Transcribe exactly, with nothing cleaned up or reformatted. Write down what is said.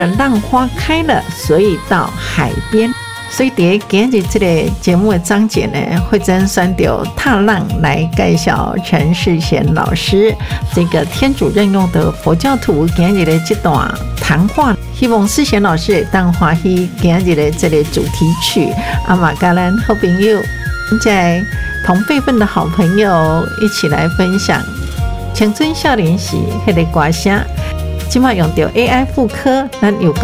浪花开了，所以到海边。所以在今日这个节目的章节呢，慧珍选到踏浪来介绍陈世贤老师这个天主任用的佛教徒今日的这段谈话，希望世贤老师会当欢喜今日的这个主题曲，阿玛跟咱好朋友在同辈分的好朋友一起来分享青春少年时迄个歌声，现在用到 A I 复刻，咱有